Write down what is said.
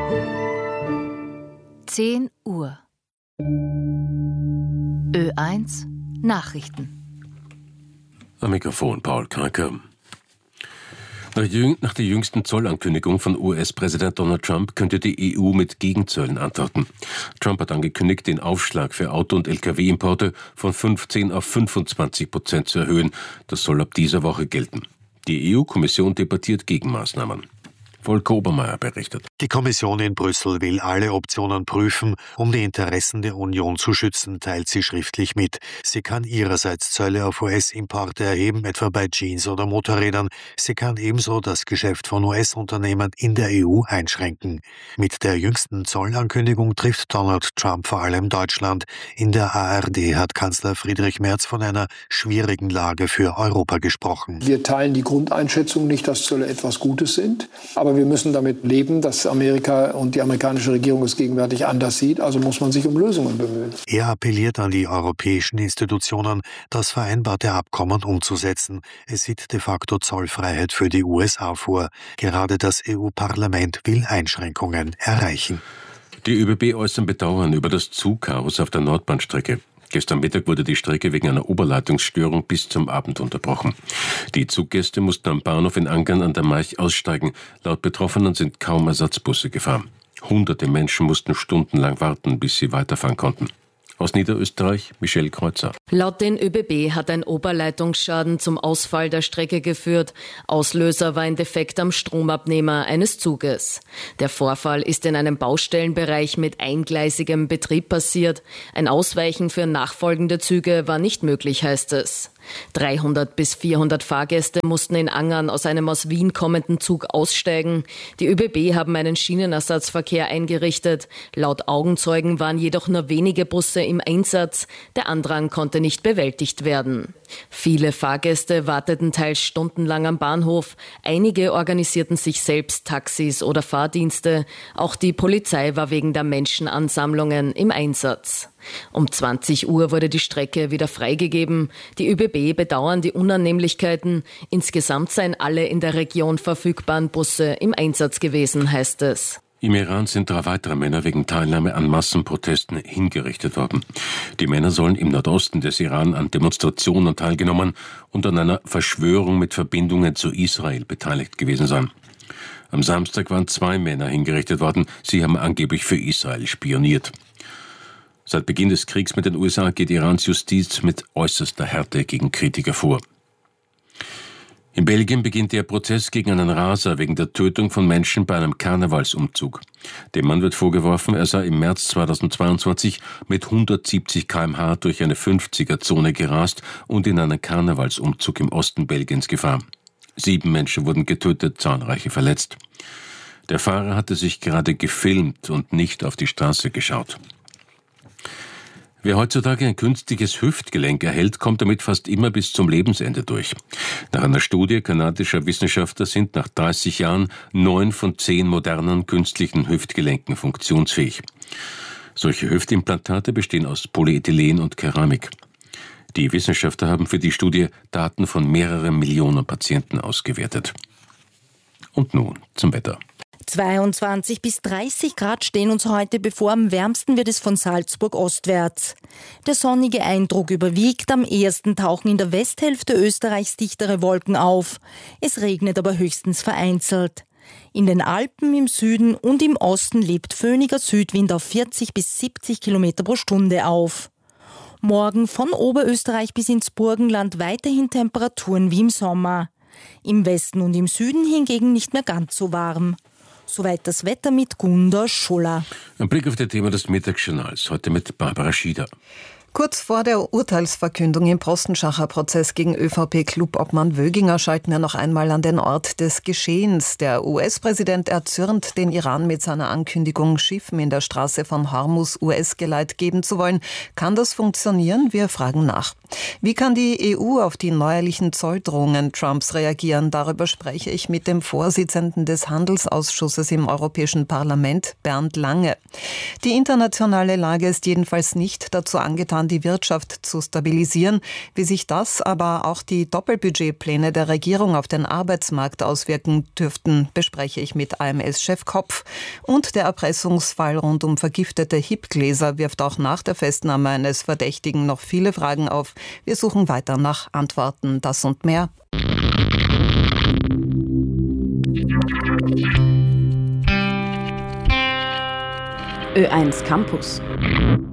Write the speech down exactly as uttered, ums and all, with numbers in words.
zehn Uhr. Ö eins Nachrichten. Am Mikrofon Paul Kranker. Nach der jüngsten Zollankündigung von U S-Präsident Donald Trump könnte die E U mit Gegenzöllen antworten. Trump hat angekündigt, den Aufschlag für Auto- und L K W-Importe von fünfzehn auf fünfundzwanzig Prozent zu erhöhen. Das soll ab dieser Woche gelten. Die E U-Kommission debattiert Gegenmaßnahmen. Volker Obermeier berichtet. Die Kommission in Brüssel will alle Optionen prüfen, um die Interessen der Union zu schützen, teilt sie schriftlich mit. Sie kann ihrerseits Zölle auf U S-Importe erheben, etwa bei Jeans oder Motorrädern. Sie kann ebenso das Geschäft von U S-Unternehmen in der E U einschränken. Mit der jüngsten Zollankündigung trifft Donald Trump vor allem Deutschland. In der A R D hat Kanzler Friedrich Merz von einer schwierigen Lage für Europa gesprochen. Wir teilen die Grundeinschätzung nicht, dass Zölle etwas Gutes sind, aber wir müssen damit leben, dass Amerika und die amerikanische Regierung es gegenwärtig anders sieht. Also muss man sich um Lösungen bemühen. Er appelliert an die europäischen Institutionen, das vereinbarte Abkommen umzusetzen. Es sieht de facto Zollfreiheit für die U S A vor. Gerade das E U-Parlament will Einschränkungen erreichen. Die ÖBB äußern Bedauern über das Zugchaos auf der Nordbahnstrecke. Gestern Mittag wurde die Strecke wegen einer Oberleitungsstörung bis zum Abend unterbrochen. Die Zuggäste mussten am Bahnhof in Angern an der Maich aussteigen. Laut Betroffenen sind kaum Ersatzbusse gefahren. Hunderte Menschen mussten stundenlang warten, bis sie weiterfahren konnten. Aus Niederösterreich, Michelle Kreuzer. Laut den ÖBB hat ein Oberleitungsschaden zum Ausfall der Strecke geführt. Auslöser war ein Defekt am Stromabnehmer eines Zuges. Der Vorfall ist in einem Baustellenbereich mit eingleisigem Betrieb passiert. Ein Ausweichen für nachfolgende Züge war nicht möglich, heißt es. dreihundert bis vierhundert Fahrgäste mussten in Angern aus einem aus Wien kommenden Zug aussteigen. Die ÖBB haben einen Schienenersatzverkehr eingerichtet. Laut Augenzeugen waren jedoch nur wenige Busse im Einsatz. Der Andrang konnte nicht bewältigt werden. Viele Fahrgäste warteten teils stundenlang am Bahnhof. Einige organisierten sich selbst Taxis oder Fahrdienste. Auch die Polizei war wegen der Menschenansammlungen im Einsatz. Um zwanzig Uhr wurde die Strecke wieder freigegeben. Die ÖBB bedauern die Unannehmlichkeiten. Insgesamt seien alle in der Region verfügbaren Busse im Einsatz gewesen, heißt es. Im Iran sind drei weitere Männer wegen Teilnahme an Massenprotesten hingerichtet worden. Die Männer sollen im Nordosten des Iran an Demonstrationen teilgenommen und an einer Verschwörung mit Verbindungen zu Israel beteiligt gewesen sein. Am Samstag waren zwei Männer hingerichtet worden. Sie haben angeblich für Israel spioniert. Seit Beginn des Kriegs mit den U S A geht Irans Justiz mit äußerster Härte gegen Kritiker vor. In Belgien beginnt der Prozess gegen einen Raser wegen der Tötung von Menschen bei einem Karnevalsumzug. Dem Mann wird vorgeworfen, er sei im März zweitausendzweiundzwanzig mit hundertsiebzig Kilometer pro Stunde durch eine fünfziger-Zone gerast und in einen Karnevalsumzug im Osten Belgiens gefahren. Sieben Menschen wurden getötet, zahlreiche verletzt. Der Fahrer hatte sich gerade gefilmt und nicht auf die Straße geschaut. Wer heutzutage ein künstliches Hüftgelenk erhält, kommt damit fast immer bis zum Lebensende durch. Nach einer Studie kanadischer Wissenschaftler sind nach dreißig Jahren neun von zehn modernen künstlichen Hüftgelenken funktionsfähig. Solche Hüftimplantate bestehen aus Polyethylen und Keramik. Die Wissenschaftler haben für die Studie Daten von mehreren Millionen Patienten ausgewertet. Und nun zum Wetter. zweiundzwanzig bis dreißig Grad stehen uns heute bevor. Am wärmsten wird es von Salzburg ostwärts. Der sonnige Eindruck überwiegt. Am ehesten tauchen in der Westhälfte Österreichs dichtere Wolken auf. Es regnet aber höchstens vereinzelt. In den Alpen im Süden und im Osten lebt föhniger Südwind auf vierzig bis siebzig Kilometer pro Stunde auf. Morgen von Oberösterreich bis ins Burgenland weiterhin Temperaturen wie im Sommer. Im Westen und im Süden hingegen nicht mehr ganz so warm. Soweit das Wetter mit Gunda Schuller. Ein Blick auf das Thema des Mittagsjournals, heute mit Barbara Schieder. Kurz vor der Urteilsverkündung im Postenschacher Prozess gegen ÖVP-Clubobmann Wöginger schalten wir noch einmal an den Ort des Geschehens. Der U S-Präsident erzürnt den Iran mit seiner Ankündigung, Schiffen in der Straße von Hormuz U S-Geleit geben zu wollen. Kann das funktionieren? Wir fragen nach. Wie kann die E U auf die neuerlichen Zolldrohungen Trumps reagieren? Darüber spreche ich mit dem Vorsitzenden des Handelsausschusses im Europäischen Parlament, Bernd Lange. Die internationale Lage ist jedenfalls nicht dazu angetan, daran, die Wirtschaft zu stabilisieren. Wie sich das, aber auch die Doppelbudgetpläne der Regierung auf den Arbeitsmarkt auswirken dürften, bespreche ich mit A M S-Chef Kopf. Und der Erpressungsfall rund um vergiftete Hip-Gläser wirft auch nach der Festnahme eines Verdächtigen noch viele Fragen auf. Wir suchen weiter nach Antworten. Das und mehr. Ö eins Campus.